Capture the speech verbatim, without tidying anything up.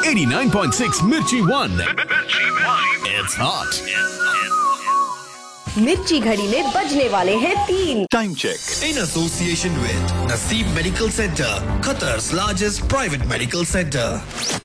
eighty-nine point six Mirchi One. It's hot. मिर्ची घड़ी में बजने वाले हैं तीन. Time check. In association with Naseeb Medical Center, Qatar's largest private medical center.